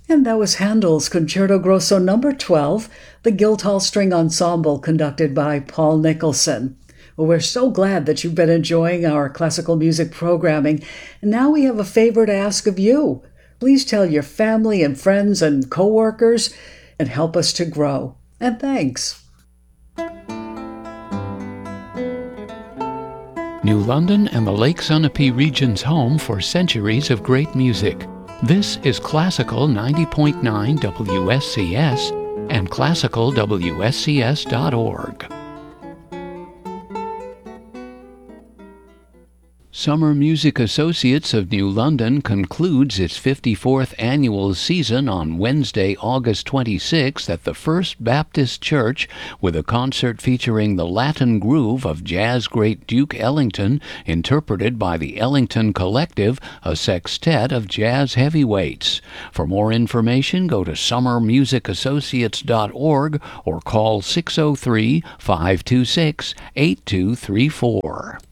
And that was Handel's Concerto Grosso Number 12, the Guildhall String Ensemble conducted by Paul Nicholson. Well, we're so glad that you've been enjoying our classical music programming. And now we have a favor to ask of you. Please tell your family and friends and coworkers and help us to grow. And thanks. New London and the Lake Sunapee region's home for centuries of great music. This is Classical 90.9 WSCS and classicalwscs.org. Summer Music Associates of New London concludes its 54th annual season on Wednesday, August 26th at the First Baptist Church with a concert featuring the Latin groove of jazz great Duke Ellington, interpreted by the Ellington Collective, a sextet of jazz heavyweights. For more information, go to summermusicassociates.org or call 603-526-8234.